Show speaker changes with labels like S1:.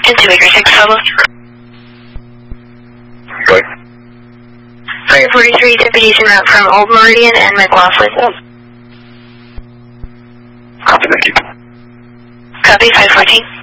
S1: Into Baker 6 level.
S2: Go ahead.
S1: Fire 43 deputies en route from Old Meridian and McLaughlin.
S2: Copy, thank you.
S1: Copy, 514.